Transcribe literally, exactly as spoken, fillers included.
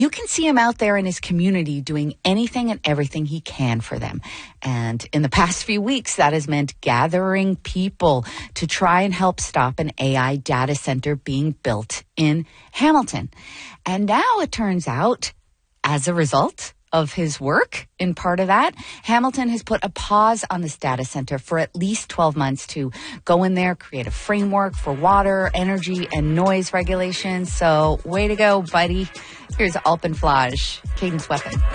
You can see him out there in his community doing anything and everything he can for them. And in the past few weeks, that has meant gathering people to try and help stop an A I data center being built in Hamilton. And now it turns out, as a result of his work, in part of that, Hamilton has put a pause on this data center for at least twelve months to go in there, create a framework for water, energy, and noise regulation. So way to go, buddy. Here's Alpenflage, Cadence Weapon.